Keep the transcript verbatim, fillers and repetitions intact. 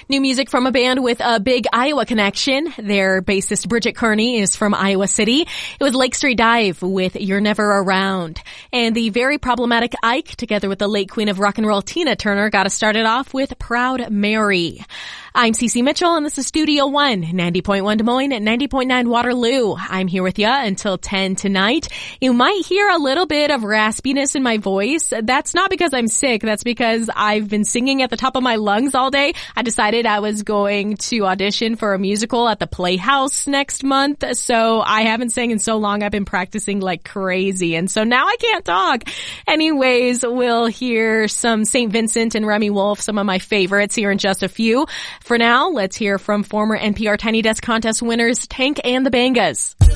New music from a band with a big Iowa connection. Their bassist Bridget Kearney is from Iowa City. It was Lake Street Dive with You're Never Around. And the very problematic Ike, together with the late queen of rock and roll Tina Turner, got us started off with Proud Mary. I'm Cece Mitchell, and this is Studio One, ninety point one Des Moines and ninety point nine Waterloo. I'm here with you until ten tonight. You might hear a little bit of raspiness in my voice. That's not because I'm sick. That's because I've been singing at the top of my lungs all day. I decided I was going to audition for a musical at the Playhouse next month, so I haven't sang in so long. I've been practicing like crazy, and so now I can't talk. Anyways, we'll hear some Saint Vincent and Remy Wolf, some of my favorites, here in just a few. For now, let's hear from former N P R Tiny Desk Contest winners Tank and the Bangas.